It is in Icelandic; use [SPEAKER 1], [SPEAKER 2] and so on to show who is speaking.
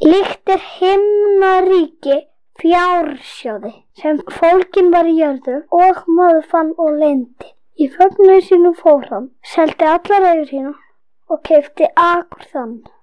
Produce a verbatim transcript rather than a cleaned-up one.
[SPEAKER 1] Líkt er himnaríki fjársjóði, sem fólginn var í jörðu og maður fann og leyndi. Í fögnuði sínum fór hann, seldi allar eigur sínar og keypti akur þann.